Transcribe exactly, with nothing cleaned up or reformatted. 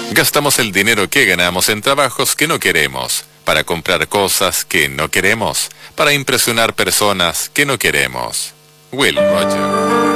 Gastamos el dinero que ganamos en trabajos que no queremos, para comprar cosas que no queremos, para impresionar personas que no queremos. Will Rogers.